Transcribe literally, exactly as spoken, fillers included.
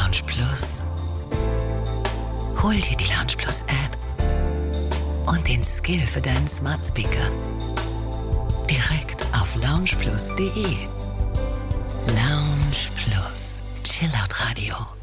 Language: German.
Lounge Plus. Hol dir die Lounge Plus App und den Skill für deinen Smart Speaker. Direkt auf lounge plus punkt de. Lounge Plus. Chillout Radio.